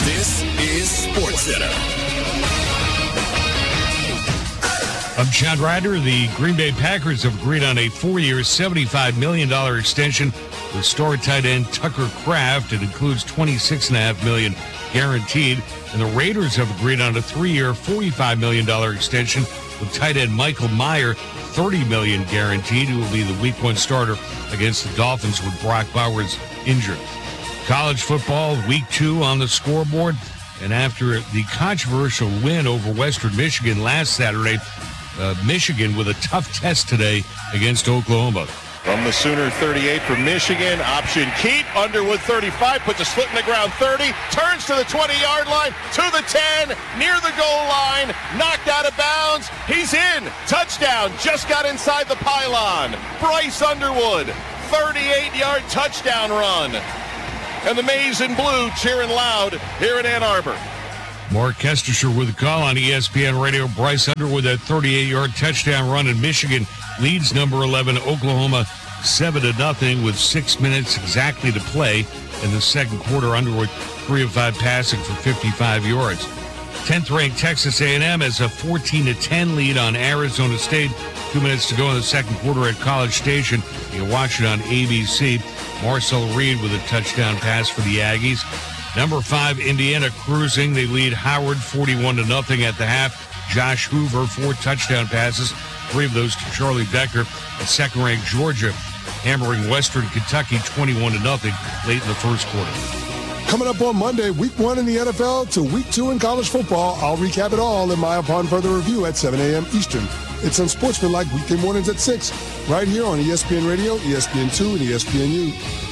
This is SportsCenter. I'm Chad Ryder. The Green Bay Packers have agreed on a 4-year, $75 million extension with star tight end Tucker Kraft. It includes $26.5 million guaranteed. And the Raiders have agreed on a 3-year, $45 million extension with tight end Michael Mayer, $30 million guaranteed, who will be the Week 1 starter against the Dolphins with Brock Bowers injured. College football, Week 2 on the scoreboard. And after the controversial win over Western Michigan last Saturday, Michigan with a tough test today against Oklahoma. From the Sooner 38 for Michigan, option keep, Underwood 35, puts a slit in the ground 30, turns to the 20-yard line, to the 10, near the goal line, knocked out of bounds, he's in, touchdown, just got inside the pylon. Bryce Underwood, 38-yard touchdown run. And the Maize and Blue cheering loud here in Ann Arbor. Mark Kestisher with a call on ESPN Radio. Bryce Underwood, that 38-yard touchdown run, in Michigan leads number 11 Oklahoma 7-0 with 6 minutes exactly to play in the second quarter. Underwood 3 of 5 passing for 55 yards. 10th-ranked Texas A&M has a 14-10 lead on Arizona State. 2 minutes to go in the second quarter at College Station. You can watch it on ABC. Marcel Reed with a touchdown pass for the Aggies. Number 5, Indiana cruising. They lead Howard 41-0 at the half. Josh Hoover, 4 touchdown passes, 3 of those to Charlie Becker. And second-ranked Georgia hammering Western Kentucky 21-0 late in the first quarter. Coming up on Monday, Week 1 in the NFL to Week 2 in college football. I'll recap it all in my Upon Further Review at 7 a.m. Eastern. It's Unsportsmanlike weekday mornings at 6, right here on ESPN Radio, ESPN2, and ESPNU.